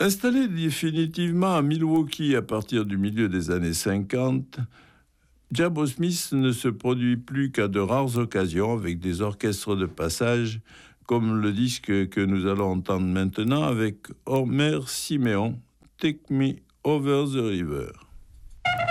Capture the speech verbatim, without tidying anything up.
Installé définitivement à Milwaukee à partir du milieu des années cinquante, Jabo Smith ne se produit plus qu'à de rares occasions avec des orchestres de passage, comme le disque que nous allons entendre maintenant avec Homer Simeon, Take Me Over the River.